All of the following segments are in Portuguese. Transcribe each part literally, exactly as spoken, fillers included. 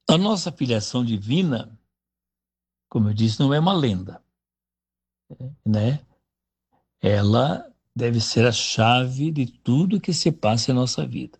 A nossa filiação divina, como eu disse, não é uma lenda, né? Ela deve ser a chave de tudo que se passa em nossa vida.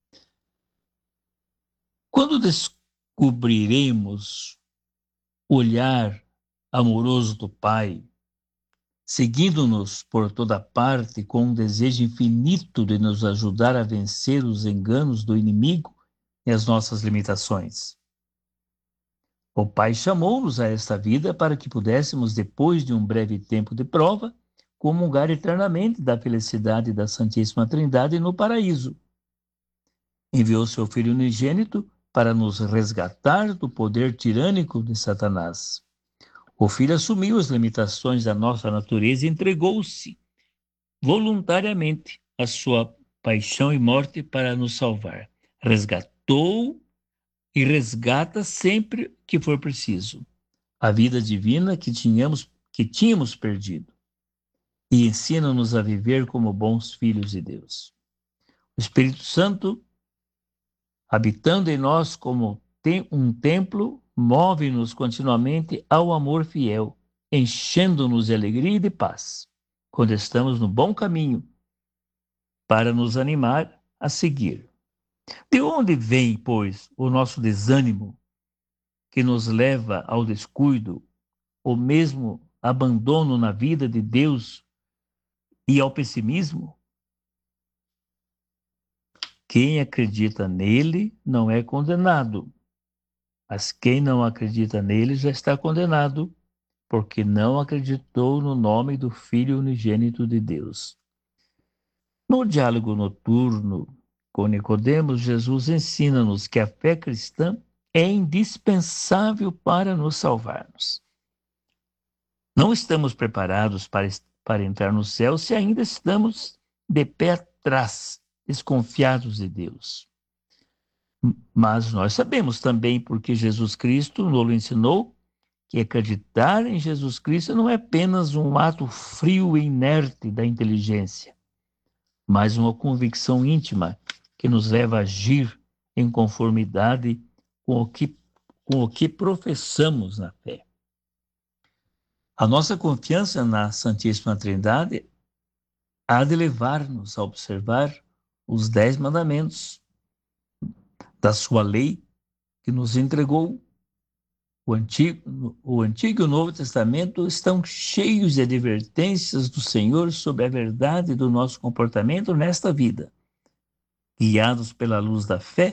Quando descobriremos o olhar amoroso do Pai, seguindo-nos por toda parte com um desejo infinito de nos ajudar a vencer os enganos do inimigo e as nossas limitações. O Pai chamou-nos a esta vida para que pudéssemos, depois de um breve tempo de prova, comungar eternamente da felicidade da Santíssima Trindade no paraíso. Enviou seu Filho unigênito para nos resgatar do poder tirânico de Satanás. O Filho assumiu as limitações da nossa natureza e entregou-se voluntariamente à sua paixão e morte para nos salvar. Resgatou e resgata sempre que for preciso a vida divina que tínhamos, que tínhamos perdido e ensina-nos a viver como bons filhos de Deus. O Espírito Santo, habitando em nós como um templo, move-nos continuamente ao amor fiel, enchendo-nos de alegria e de paz, quando estamos no bom caminho, para nos animar a seguir. De onde vem, pois, o nosso desânimo, que nos leva ao descuido, ou mesmo abandono na vida de Deus e ao pessimismo? Quem acredita nele não é condenado, mas quem não acredita nele já está condenado, porque não acreditou no nome do Filho unigênito de Deus. No diálogo noturno com Nicodemos, Jesus ensina-nos que a fé cristã é indispensável para nos salvarmos. Não estamos preparados para, para entrar no céu se ainda estamos de pé atrás, desconfiados de Deus. Mas nós sabemos também, porque Jesus Cristo nos ensinou, que acreditar em Jesus Cristo não é apenas um ato frio e inerte da inteligência, mas uma convicção íntima que nos leva a agir em conformidade com o que, com o que professamos na fé. A nossa confiança na Santíssima Trindade há de levar-nos a observar os dez mandamentos da sua lei que nos entregou. O Antigo, o Antigo e o Novo Testamento estão cheios de advertências do Senhor sobre a verdade do nosso comportamento nesta vida. Guiados pela luz da fé,